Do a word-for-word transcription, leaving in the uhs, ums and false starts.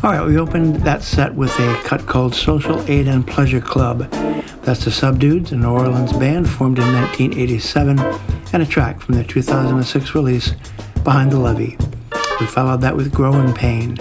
All right, we opened that set with a cut called Social Aid and Pleasure Club. That's the Subdudes, a New Orleans band formed in nineteen eighty-seven, and a track from their two thousand six release, Behind the Levee. We followed that with Growing Pain.